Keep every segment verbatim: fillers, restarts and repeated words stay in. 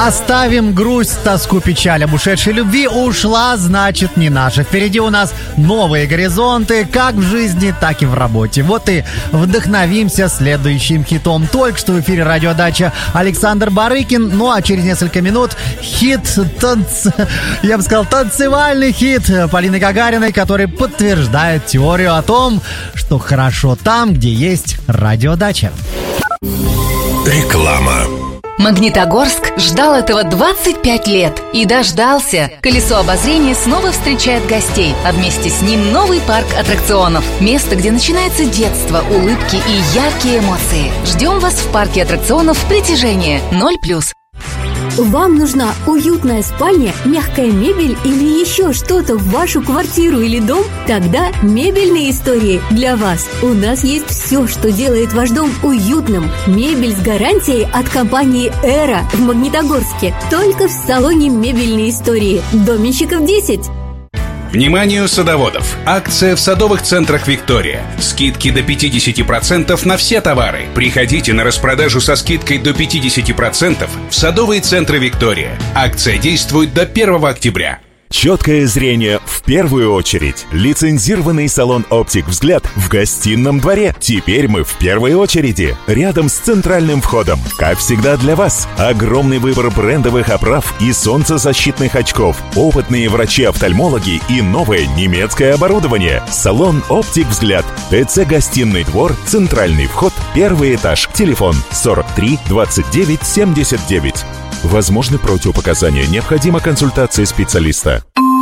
Оставим грусть, тоску, печаль об ушедшей любви. Ушла, значит, не наша. Впереди у нас новые горизонты, как в жизни, так и в работе. Вот и вдохновимся следующим хитом. Только что в эфире радиодача Александр Барыкин. Ну а через несколько минут хит, танц... я бы сказал, танцевальный хит Полины Гагариной, который подтверждает теорию о том, что хорошо там, где есть радиодача. Реклама. Магнитогорск ждал этого двадцать пять лет и дождался. Колесо обозрения снова встречает гостей, а вместе с ним новый парк аттракционов. Место, где начинается детство, улыбки и яркие эмоции. Ждем вас в парке аттракционов «Притяжение» ноль плюс. Вам нужна уютная спальня, мягкая мебель или еще что-то в вашу квартиру или дом? Тогда мебельные истории для вас. У нас есть все, что делает ваш дом уютным. Мебель с гарантией от компании «Эра» в Магнитогорске. Только в салоне «Мебельные истории». Доменщиков десять. Вниманию садоводов! Акция в садовых центрах «Виктория». Скидки до пятьдесят процентов на все товары. Приходите на распродажу со скидкой до пятьдесят процентов в садовые центры «Виктория». Акция действует до первого октября. Четкое зрение в первую очередь. Лицензированный салон «Оптик Взгляд» в гостином дворе. Теперь мы в первой очереди, рядом с центральным входом. Как всегда для вас, огромный выбор брендовых оправ и солнцезащитных очков, опытные врачи-офтальмологи и новое немецкое оборудование. Салон «Оптик Взгляд». ТЦ «Гостиный двор», центральный вход, первый этаж. Телефон сорок три двадцать девять семьдесят девять. Возможны противопоказания. Необходима консультация специалиста.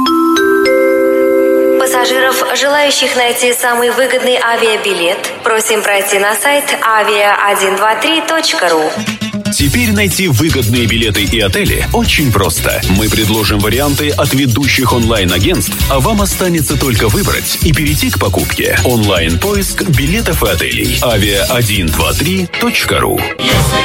Пассажиров, желающих найти самый выгодный авиабилет, просим пройти на сайт авиа один два три точка ру. Теперь найти выгодные билеты и отели очень просто. Мы предложим варианты от ведущих онлайн-агентств, а вам останется только выбрать и перейти к покупке. Онлайн-поиск билетов и отелей. авиа один два три точка ру.